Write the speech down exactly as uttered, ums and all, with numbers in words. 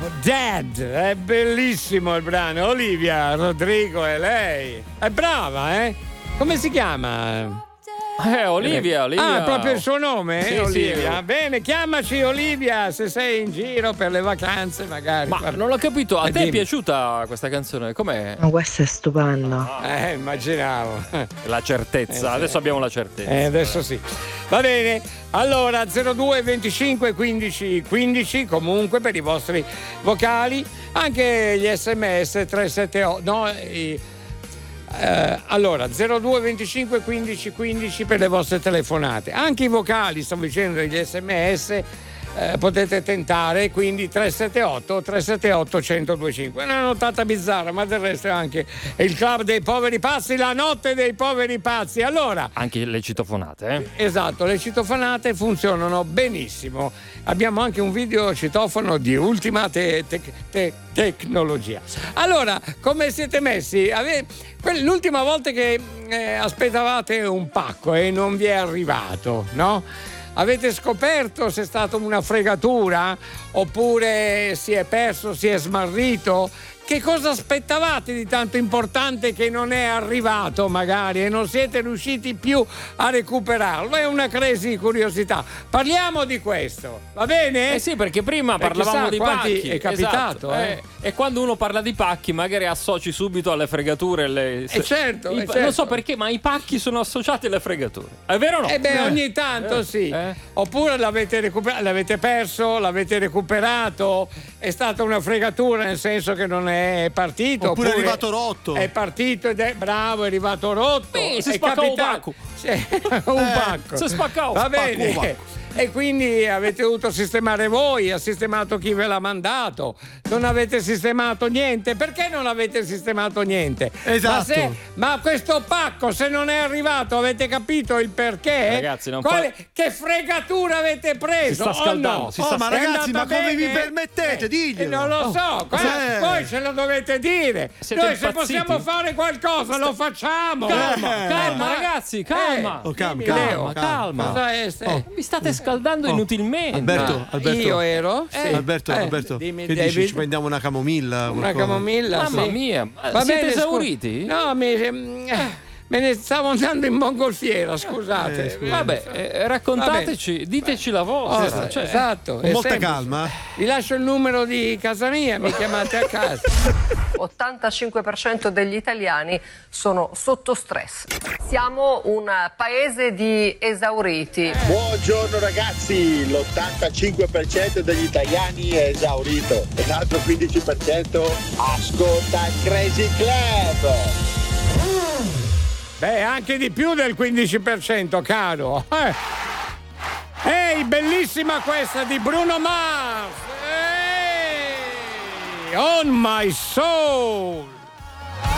Dead, è bellissimo il brano. Olivia Rodrigo e lei. È brava, eh? Come si chiama? Eh, Olivia, Olivia. Ah, proprio il suo nome? Sì, eh, Olivia. sì. Bene, chiamaci Olivia se sei in giro per le vacanze, magari. Ma Guarda. non l'ho capito, a Eh, te è dimmi. piaciuta questa canzone? Com'è? Ma questo è stupendo. Eh, immaginavo. La certezza, Eh, sì. adesso abbiamo la certezza. Eh, adesso sì. Va bene. Allora, zero due venticinque quindici quindici comunque per i vostri vocali, anche gli sms tre sette otto, no, i, eh, allora zero due venticinque quindici quindici per le vostre telefonate, anche i vocali, stavo dicendo, gli sms. Eh, potete tentare, quindi tre sette otto tre sette otto uno zero due cinque. È una notata bizzarra, ma del resto è anche il club dei poveri pazzi, la notte dei poveri pazzi. Allora, Anche le citofonate, eh? esatto, le citofonate funzionano benissimo. Abbiamo anche un video citofono di ultima te- te- te- tecnologia. Allora, come siete messi? Ave- que- L'ultima volta che eh, aspettavate un pacco e non vi è arrivato, no? Avete scoperto se è stata una fregatura oppure si è perso, si è smarrito? Che cosa aspettavate di tanto importante che non è arrivato magari e non siete riusciti più a recuperarlo? È una crisi di curiosità. Parliamo di questo, va bene? Eh sì, perché prima Perché parlavamo sa di quanti pacchi. è capitato, esatto. eh. E quando uno parla di pacchi magari associ subito alle fregature. Le... Eh certo, I- eh certo. Non so perché, ma i pacchi sono associati alle fregature. È vero o no? Eh beh, ogni tanto Eh, sì. eh. Oppure l'avete recuperato, l'avete perso, l'avete recuperato, è stata una fregatura nel senso che non è partito. Oppure è arrivato rotto. È partito ed è bravo, è arrivato rotto. Eh, si è spacca un capitato- pacco. Sì, un pacco. si spacca un Va pacco, bene. un pacco. E quindi avete dovuto sistemare voi, ha sistemato chi ve l'ha mandato, non avete sistemato niente. Perché non avete sistemato niente? Esatto. Ma, se, ma questo pacco, se non è arrivato, avete capito il perché? Ragazzi, non Quale- fa- Che fregatura avete preso? Si sta o scaldando, no? si Oh, sta ma È ragazzi, andata ma come bene? vi permettete? Eh, Diglielo. eh, non lo so, qua- Sì. voi ce lo dovete dire. Siete Noi se impazziti? possiamo fare qualcosa lo facciamo. Calma, Eh. calma, ma- ragazzi, calma. Eh, Oh, calma, dimmi, calma, Leo. calma. Cosa è? se- Oh. Vi state scaldando Oh. inutilmente. Alberto, Ma Alberto. Io ero? Sì. Alberto, Eh, Alberto, dimmi, che David. dici? Ci prendiamo una camomilla? Una qualcosa? camomilla? Mamma sì. mia, ma Va siete bene, scu- esauriti? No, mi, eh, me ne stavo andando in mongolfiera, scusate. Eh, scusa. Vabbè, eh, raccontateci, diteci la Oh, vostra. cioè, esatto. Con è molta semplice. calma. Vi lascio il numero di casa mia, mi chiamate a casa. ottantacinque per cento degli italiani sono sotto stress. Siamo un paese di esauriti. Buongiorno ragazzi, l'ottantacinque per cento degli italiani è esaurito e l'altro quindici per cento ascolta il Crazy Club. Beh, anche di più del quindici per cento, caro. Eh. Ehi, bellissima questa di Bruno Mars. Ehi, On My Soul.